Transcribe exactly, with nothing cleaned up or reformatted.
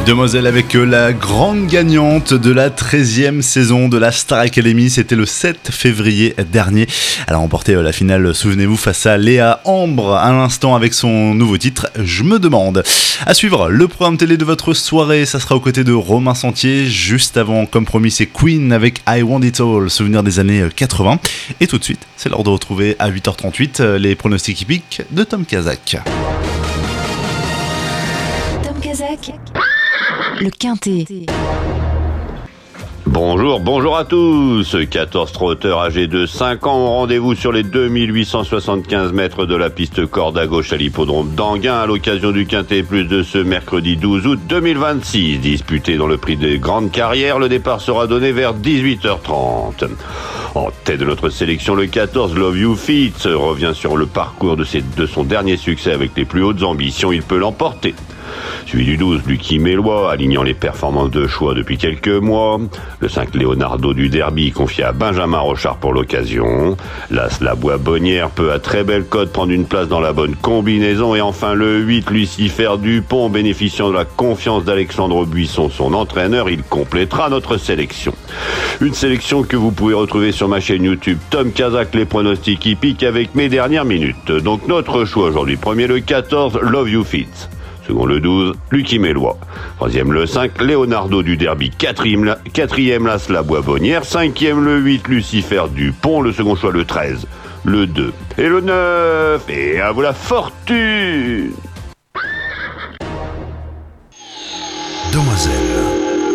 Demoiselle avec la grande gagnante de la treizième saison de la Star Academy, c'était le sept février dernier. Elle a remporté la finale, souvenez-vous, face à Léa Ambre à l'instant avec son nouveau titre « Je me demande ». À suivre, le programme télé de votre soirée, ça sera aux côtés de Romain Sentier. Juste avant, comme promis, c'est Queen avec I Want It All, souvenir des années quatre-vingts. Et tout de suite, c'est l'heure de retrouver à huit heures trente-huit les pronostics hippiques de Tom Kazak. Tom Kazak, le Quintet. Bonjour, bonjour à tous. quatorze trotteurs âgés de cinq ans ont rendez-vous sur les deux mille huit cent soixante-quinze mètres de la piste corde à gauche à l'hippodrome d'Anguin à l'occasion du Quintet Plus de ce mercredi douze août deux mille vingt-six. Disputé dans le prix des grandes carrières, le départ sera donné vers dix-huit heures trente. En tête de notre sélection, le quatorze Love You Fit revient sur le parcours de, ses, de son dernier succès avec les plus hautes ambitions, il peut l'emporter. Suivi du douze, Lucky Mélois, alignant les performances de choix depuis quelques mois. Le cinq, Leonardo du Derby, confié à Benjamin Rochard pour l'occasion. L'As, La Bois-Bonnière, peut à très belle cote prendre une place dans la bonne combinaison. Et enfin le huit, Lucifer Dupont, bénéficiant de la confiance d'Alexandre Buisson, son entraîneur, il complétera notre sélection. Une sélection que vous pouvez retrouver sur ma chaîne YouTube Tom Kazak, les pronostics hippiques avec mes dernières minutes. Donc notre choix aujourd'hui, premier le quatorze, Love You Fit. Second le douze, Lucky Mélois. Troisième le cinq, Leonardo du Derby. Quatrième, quatrième l'As La Bois-Bonnière. Cinquième le huit, Lucifer Dupont. Le second choix le treize, le deux et le neuf. Et à vous la fortune!